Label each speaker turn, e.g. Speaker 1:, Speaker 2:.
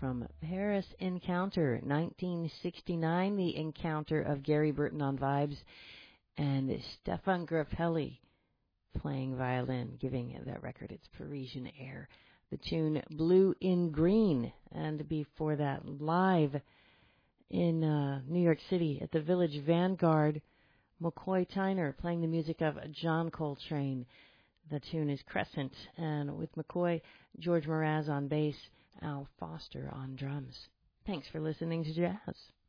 Speaker 1: from Paris Encounter, 1969, the encounter of Gary Burton on vibes and Stefan Grappelli playing violin, giving that record its Parisian air. The tune Blue in Green, and before that, live in New York City at the Village Vanguard, McCoy Tyner playing the music of John Coltrane. The tune is Crescent, and with McCoy, George Mraz on bass, Al Foster on drums. Thanks for listening to Jazz.